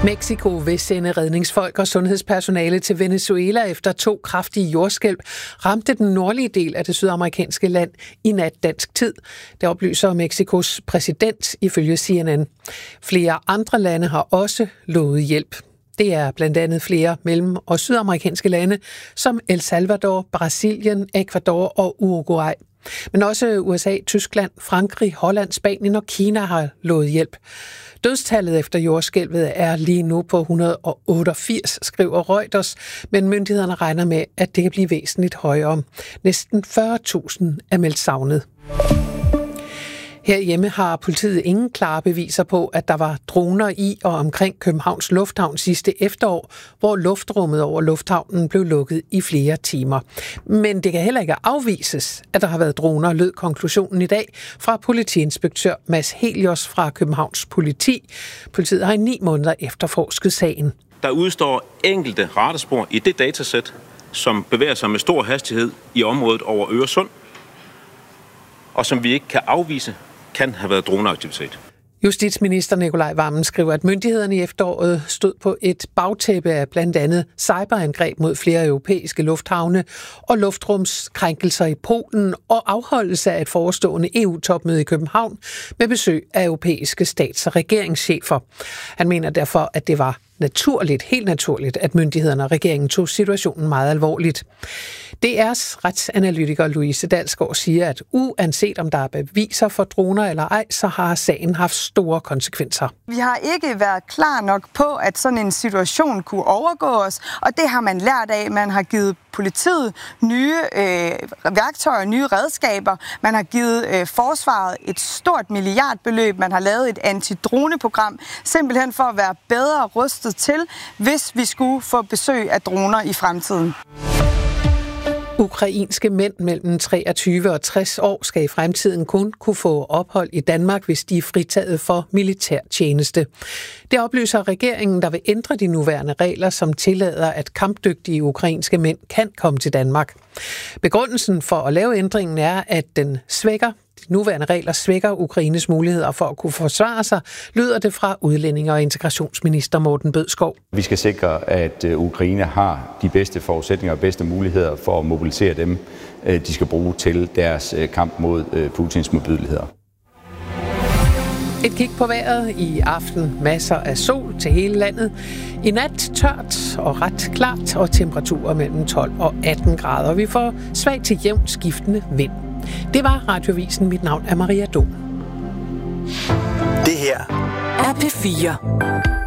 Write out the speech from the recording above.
Mexico vil sende redningsfolk og sundhedspersonale til Venezuela efter 2 kraftige jordskælv ramte den nordlige del af det sydamerikanske land i nat dansk tid. Det oplyser Mexikos præsident ifølge CNN. Flere andre lande har også lovet hjælp. Det er blandt andet flere mellem- og sydamerikanske lande som El Salvador, Brasilien, Ecuador og Uruguay. Men også USA, Tyskland, Frankrig, Holland, Spanien og Kina har lovet hjælp. Dødstallet efter jordskælvet er lige nu på 188, skriver Reuters, men myndighederne regner med, at det kan blive væsentligt højere. Næsten 40.000 er meldt savnet. Herhjemme har politiet ingen klare beviser på, at der var droner i og omkring Københavns Lufthavn sidste efterår, hvor luftrummet over lufthavnen blev lukket i flere timer. Men det kan heller ikke afvises, at der har været droner, lød konklusionen i dag fra politiinspektør Mads Helios fra Københavns Politi. Politiet har i 9 måneder efterforsket sagen. Der udstår enkelte radarspor i det datasæt, som bevæger sig med stor hastighed i området over Øresund, og som vi ikke kan afvise, kan have været droneaktivitet. Justitsminister Nikolaj Wammen skriver, at myndighederne i efteråret stod på et bagtæppe af blandt andet cyberangreb mod flere europæiske lufthavne og luftrumskrænkelser i Polen og afholdelse af et forestående EU-topmøde i København med besøg af europæiske stats- og regeringschefer. Han mener derfor, at det var helt naturligt, at myndighederne og regeringen tog situationen meget alvorligt. DR's retsanalytiker Louise Dalsgaard siger, at uanset om der er beviser for droner eller ej, så har sagen haft store konsekvenser. Vi har ikke været klar nok på, at sådan en situation kunne overgå os, og det har man lært af. Man har givet politiet nye værktøjer, nye redskaber. Man har givet forsvaret et stort milliardbeløb. Man har lavet et antidroneprogram, simpelthen for at være bedre rustet til, hvis vi skulle få besøg af droner i fremtiden. Ukrainske mænd mellem 23 og 60 år skal i fremtiden kun kunne få ophold i Danmark, hvis de er fritaget for militærtjeneste. Det oplyser regeringen, der vil ændre de nuværende regler, som tillader, at kampdygtige ukrainske mænd kan komme til Danmark. Begrundelsen for at lave ændringen er, at de nuværende regler svækker Ukraines muligheder for at kunne forsvare sig, lyder det fra udlændinge- og integrationsminister Morten Bødskov. Vi skal sikre, at Ukraine har de bedste forudsætninger og bedste muligheder for at mobilisere dem, de skal bruge til deres kamp mod Putins modbydeligheder. Et kig på vejret i aften. Masser af sol til hele landet. I nat tørt og ret klart, og temperaturer mellem 12 og 18 grader. Vi får svag til jævnt skiftende vind. Det var Radiovisen. Mit navn er Maria Dom. Det her er P4.